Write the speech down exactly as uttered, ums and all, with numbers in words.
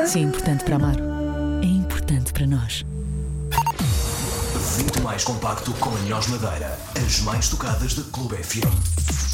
Se é importante para Amaro, é importante para nós. vinte mais compacto com a melhores madeira. As mais tocadas da Clube F M.